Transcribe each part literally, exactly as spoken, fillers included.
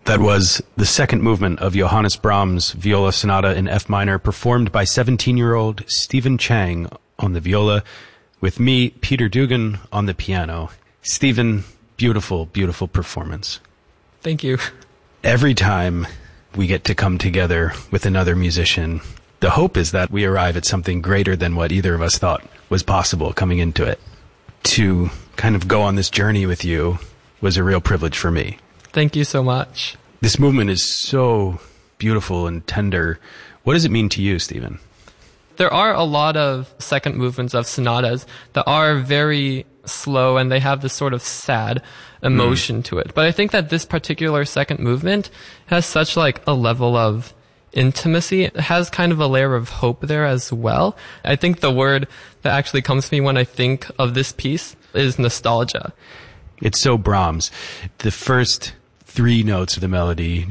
That was the second movement of Johannes Brahms' Viola Sonata in F minor, performed by seventeen-year-old Stephen Chang on the viola, with me, Peter Dugan, on the piano. Stephen, beautiful, beautiful performance. Thank you. Every time we get to come together with another musician, the hope is that we arrive at something greater than what either of us thought was possible coming into it. To kind of go on this journey with you was a real privilege for me. Thank you so much. This movement is so beautiful and tender. What does it mean to you, Stephen? There are a lot of second movements of sonatas that are very slow and they have this sort of sad emotion mm. to it. But I think that this particular second movement has such like a level of intimacy. It has kind of a layer of hope there as well. I think the word that actually comes to me when I think of this piece is nostalgia. It's so Brahms. The first three notes of the melody,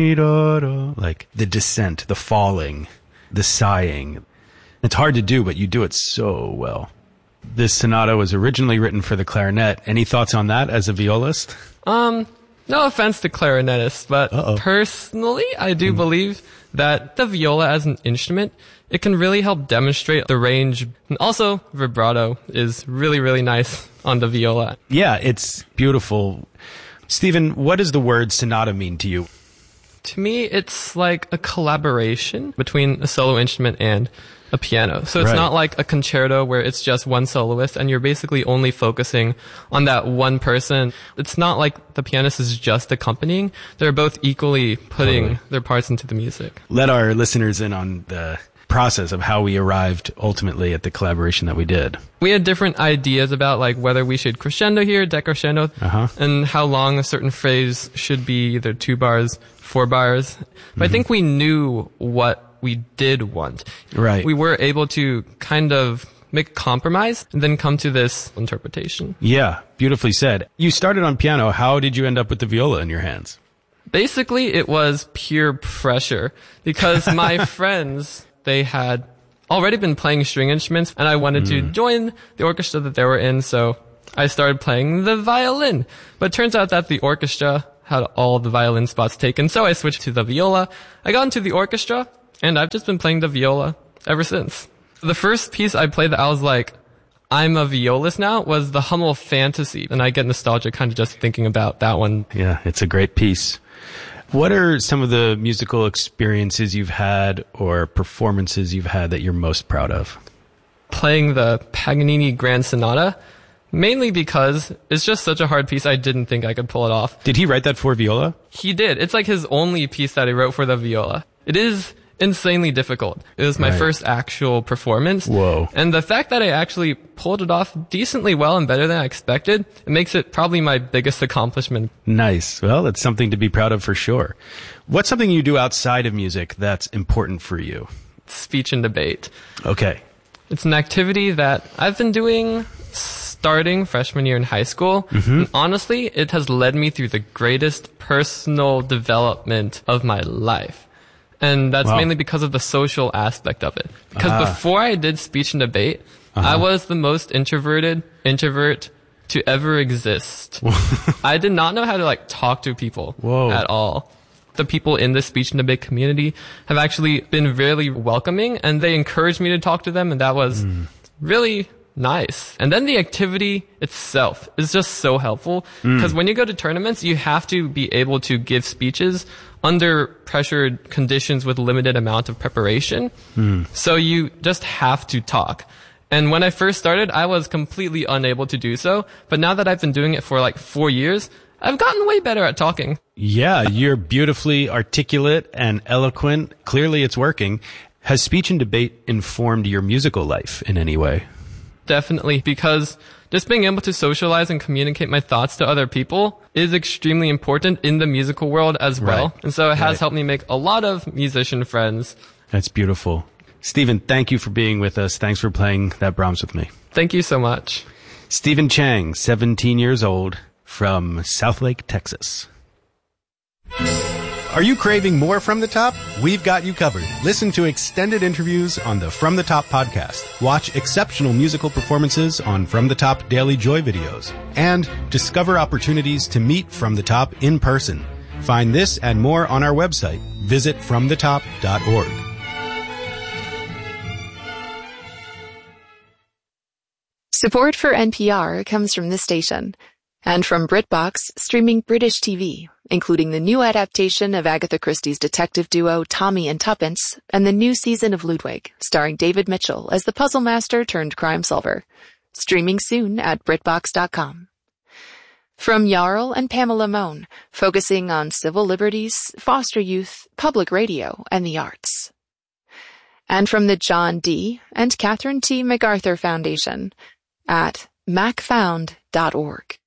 like the descent, the falling, the sighing. It's hard to do, but you do it so well. This sonata was originally written for the clarinet. Any thoughts on that as a violist? Um, no offense to clarinetists, but Uh-oh. personally, I do mm. believe that the viola as an instrument, it can really help demonstrate the range. And also, vibrato is really, really nice on the viola. Yeah, it's beautiful. Stephen, what does the word sonata mean to you? To me, it's like a collaboration between a solo instrument and a piano. So it's right. not like a concerto where it's just one soloist and you're basically only focusing on that one person. It's not like the pianist is just accompanying. They're both equally putting totally. their parts into the music. Let our listeners in on the process of how we arrived ultimately at the collaboration that we did. We had different ideas about like whether we should crescendo here, decrescendo, uh-huh. and how long a certain phrase should be, either two bars, four bars. But mm-hmm. I think we knew what we did want. Right. We were able to kind of make a compromise and then come to this interpretation. Yeah, beautifully said. You started on piano. How did you end up with the viola in your hands? Basically, it was pure pressure because my friends, they had already been playing string instruments and I wanted mm. to join the orchestra that they were in, so I started playing the violin. But it turns out that the orchestra had all the violin spots taken, so I switched to the viola. I got into the orchestra and I've just been playing the viola ever since. The first piece I played that I was like, I'm a violist now, was the Hummel Fantasy. And I get nostalgic kind of just thinking about that one. Yeah, it's a great piece. What are some of the musical experiences you've had or performances you've had that you're most proud of? Playing the Paganini Grand Sonata, mainly because it's just such a hard piece, I didn't think I could pull it off. Did he write that for viola? He did. It's like his only piece that he wrote for the viola. It is insanely difficult. It was my right. first actual performance. Whoa. And the fact that I actually pulled it off decently well and better than I expected, it makes it probably my biggest accomplishment. Nice. Well, it's something to be proud of for sure. What's something you do outside of music that's important for you? Speech and debate. Okay. It's an activity that I've been doing starting freshman year in high school. Mm-hmm. And honestly, it has led me through the greatest personal development of my life. And that's wow. mainly because of the social aspect of it. Because ah. before I did speech and debate, uh-huh. I was the most introverted introvert to ever exist. I did not know how to like talk to people Whoa. at all. The people in the speech and debate community have actually been really welcoming and they encouraged me to talk to them, and that was mm. really nice. And then the activity itself is just so helpful because mm. when you go to tournaments, you have to be able to give speeches under pressured conditions with limited amount of preparation. Mm. So you just have to talk. And when I first started, I was completely unable to do so. But now that I've been doing it for like four years, I've gotten way better at talking. Yeah, you're beautifully articulate and eloquent. Clearly it's working. Has speech and debate informed your musical life in any way? Definitely, because just being able to socialize and communicate my thoughts to other people is extremely important in the musical world as well. Right. And so it has right. helped me make a lot of musician friends. That's beautiful. Stephen, thank you for being with us. Thanks for playing that Brahms with me. Thank you so much. Stephen Chang, seventeen years old, from Southlake, Texas. Are you craving more From the Top? We've got you covered. Listen to extended interviews on the From the Top podcast. Watch exceptional musical performances on From the Top Daily Joy videos. And discover opportunities to meet From the Top in person. Find this and more on our website. Visit from the top dot org. Support for N P R comes from this station and from BritBox, streaming British T V, including the new adaptation of Agatha Christie's detective duo Tommy and Tuppence and the new season of Ludwig, starring David Mitchell as the puzzle master turned crime solver. Streaming soon at BritBox dot com. From Jarl and Pamela Mohn, focusing on civil liberties, foster youth, public radio, and the arts. And from the John D. and Catherine T. MacArthur Foundation at mac found dot org.